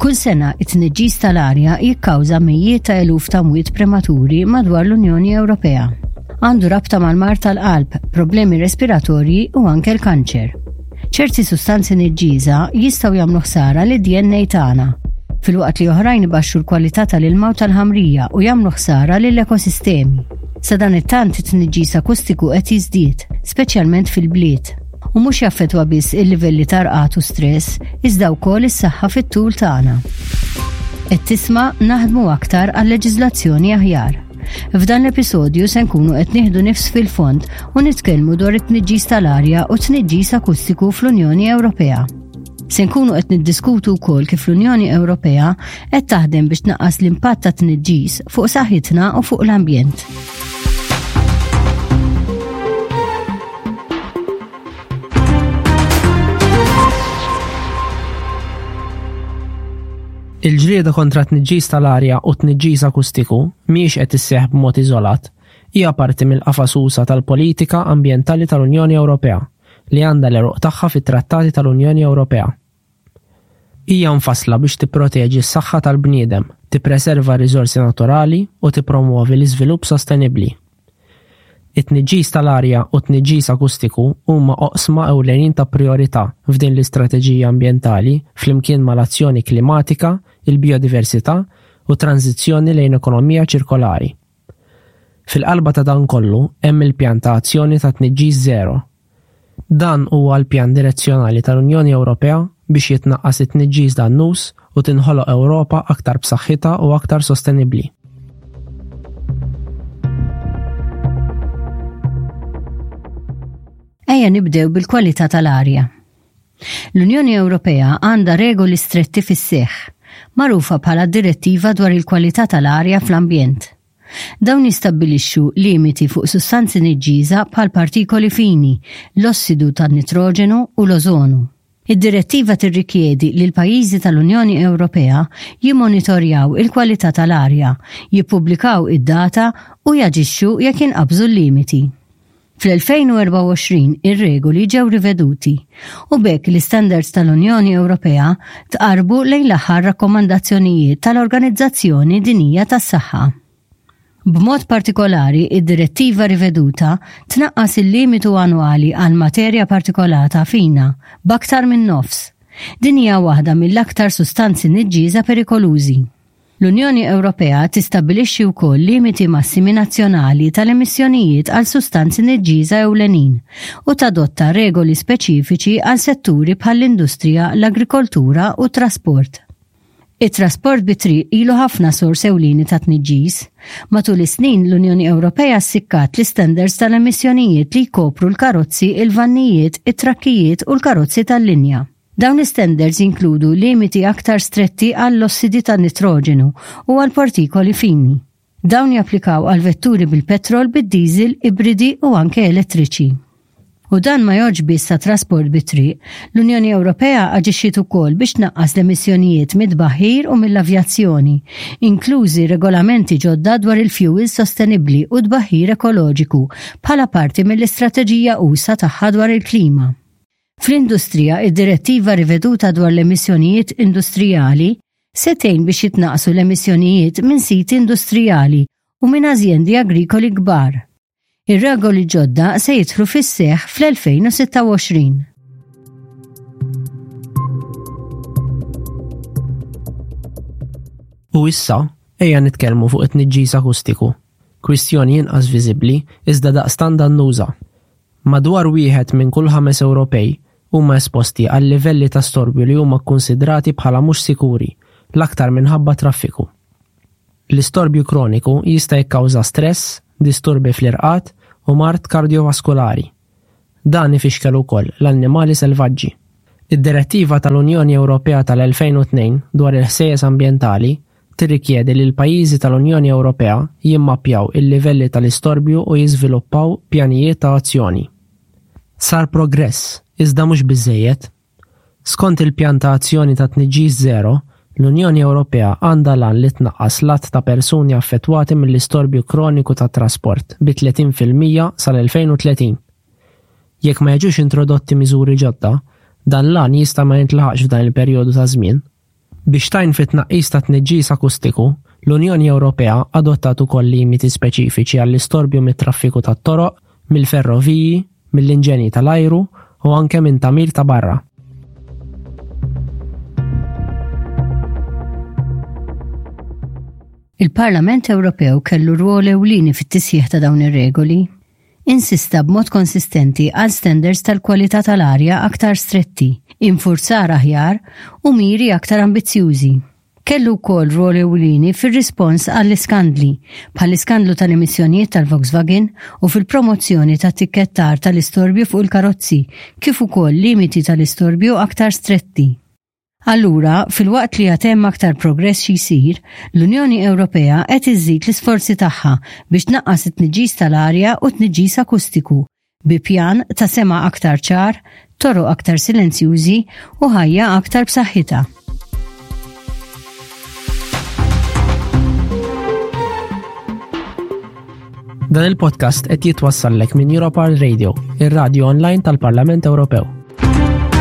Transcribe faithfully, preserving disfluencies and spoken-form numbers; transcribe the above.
Kull sena it-tniġġis tal-arja jikkawża mijiet ta' eluf ta' mwiet prematuri madwar l-Unjoni Ewropea. Għandu rabta mal-mar tal-qalb, problemi respiratorji u anke l-kanċer. ċerti sustanzi niġġiża jistgħu jagħmlu ħsara lid-D N A tagħna, filwaqt li oħrajn ibaxxu l-kwalità tal-ilma u tal-ħamrija u jagħmlu ħsara lill-ekosistemi. Sa dan it-tant it-tniġġis akustiku qed jiżdied, speċjalment fil-bliet, u mhux jaffettwa biss il-livelli ta' rqat u stress, iżda wkoll is-saħħa fit-tul tagħna. Qed tisma' naħdmu aktar għal leġiżlazzjoni aħjar. F'dan l-episodju se nkunu qed nieħdu nifs fil-fond u nitkellmu dwar it-tniġġis tal-arja u t-tniġġis akustiku fl-Unjoni Ewropea. Se nkunu qed niddiskutu wkoll kif l-Unjoni Ewropea qed taħdem biex tnaqqas l-impatt ta' tniġġis fuq saħħitna u fuq l-ambjent. Il-ġrieda kontra tniġġis tal-arja u tniġġis akustiku mhijiex qed isseħħ b'mod iżolat, hija parti mill-qafas usa tal-politika ambjentali tal-Unjoni Ewropea li għandha l-eruq tagħha fit-trattati tal-Unjoni Ewropea. Hija mfassla biex tipproteġi s-saħħa tal-bniedem, tippreserva r-riżorsi naturali u tippromuovi l-iżvilupp sostenibbli. It-tniġġis tal-arja u t-tniġġis akustiku huma oqsma ewlenin ta' priorità f'din l-istrateġija ambjentali flimkien mal-azzjoni klimatika, il-biodiversità u tranzizzjoni lejn ekonomija ċirkolari. Fil-qalba ta' dan kollu hemm il-pjan ta' azzjoni ta' tniġġis żero. Dan huwa l-pjan direzzjonali tal-Unjoni Ewropea biex jitnaqqas it-tniġġis dannus u tinħoloq Ewropa aktar b'saħħitha u aktar sostenibbli. Ejja nibdew bil-kwalità tal-arja. L-Unjoni Ewropea għandha regoli stretti fis-seħħ, magħrufa bħala direttiva dwar il-kwalità tal-arja fl-ambjent. Dawn jistabbilixxu limiti fuq sustanzi niġġiża bħal partikoli fini, l-ossidu tan-nitroġenu u l-ożonu. Id-direttiva tirrikjedi li l-pajjiżi tal-Unjoni Ewropea jimmonitorjaw il-kwalità tal-arja, jippubblikaw id-data u jaġixxu jekk inqabżu l-limiti. Fl-elfejn u erba' u għoxrin ir-regoli ġew riveduti u bekk l-istandards tal-Unjoni Ewropea tqarbu lejn l-aħħar rakkomandazzjonijiet tal-Organizzazzjoni Dinjija tas-Saħħa. B'mod partikolari, id-direttiva riveduta tnaqqas il-limitu annwali għal materja partikolata fina b'aktar minn nofs. Din hija waħda mill-aktar sustanzi niġġiża perikolużi. L-Unjoni Ewropea tistabbilixxi wkoll limiti massimi nazzjonali tal-emissjonijiet għal sustanzi niġġiża ewlenin u tadotta regoli speċifiċi għal setturi bħall-industrija, l-agrikoltura u trasport. It-trasport bit-triq ilu ħafna sors ewlieni ta' tniġġis. Matul is-snin l-Unjoni Ewropea ssikkat l-istandards tal-emissjonijiet li jkopru l-karozzi, il-vannijiet, it-trakkijiet u l-karozzi tal-linja. Dawn l-standards inkludu limiti aktar stretti għall-ossidi tan-nitroġenu u għall-partikoli fini. Dawn japplikaw għal vetturi bil-petrol, bid-diesel, ibridi u anke elettriċi. U dan ma joġ biss ta' trasport bit-triq, l-Unjoni Ewropea aġixxiet ukoll biex tnaqqas l-emissjonijiet mid-baħir u mill-avjazzjoni, inklużi regolamenti ġodda dwar il-fuel sostenibbli u d-baħir ekoloġiku bħala parti mill-istrateġija usa tagħha dwar il-klima. Fl-industrija, id-direttiva riveduta dwar l-emissjonijiet industrijali se tgħin biex jitnaqsu l-emissjonijiet minn siti industrijali u minn ażjendi agrikoli kbar. Ir-regoli ġodda se jidħlu fis-seħħ fl-elfejn u sitta u għoxrin. U issa ejja nitkellmu fuq it-tniġġis akustiku. Kwistjoni inqas viżibbli iżda daqstant dannuża. Madwar wieħed minn kull ħames Ewropej huma esposti għal livelli ta' storbju li huma kkunsidrati bħala mhux sikuri, l-aktar minħabba traffiku. L-istorbju kroniku jista' jikkawża stress, disturbi fl-irqat u mart kardiovaskulari. Dan ifixkel ukoll l-annimali selvaġġi. Id-direttiva tal-Unjoni Ewropea tal-elfejn u tnejn dwar il-ħsejjes ambjentali tirrikjedi li l-pajjiżi tal-Unjoni Ewropea jimmappjaw il-livelli tal-istorbju u jiżviluppaw pjanijiet ta' azzjoni. Sar progress, iżda mhux biżżejjed. Skont il-pjan ta' azzjoni ta' tniġġis żero, l-Unjoni Ewropea għandha lan li tnaqqas lat ta' persuni affettwati mill-istorbju kroniku tat trasport bi tletin fil-mija sal-elfejn u tletin. Jekk ma jiġux introdotti miżuri ġodda, dan lan jista' ma jintlaħaqx f'dan il-perjodu ta' żmien. Biex tajn fit-tnaqqis ta' tniġġis akustiku, l-Unjoni Ewropea adottat ukoll limiti speċifiċi għall-istorbju mit-traffiku tat-toroq, mill-ferroviji, mill-inġenji tal-ajru u anke minn tagħmir ta' barra. Il-Parlament Ewropew kellu rwol ewlieni fit-tisjieħ ta' dawn ir-regoli. Insista b'mod konsistenti għal standards tal-kwalità tal-arja aktar stretti, infurzar aħjar u miri aktar ambizzjużi. Kellu wkoll rwol ewlieni fir-rispons għall-iskandli, bħall-iskandlu tal-emissjonijiet tal-Volkswagen u fil-promozzjoni ta' tikkettar tal-istorbju fuq il-karozzi, kif ukoll limiti tal-istorbju aktar stretti. Allura, fil-waqt li għatem aktar progress xi jsir, l-Unjoni Ewropea qed iżżid l-isforzi tagħha biex tnaqqas it-tniġġis tal-arja u t-tniġġis akustiku bi pjan ta' sema aktar ċar, toroq aktar silenzjużi u ħajja aktar b'saħħitha. Dan il-podcast qed jitwassallek minn Europar Radio, ir-radju online tal-Parlament Ewropew.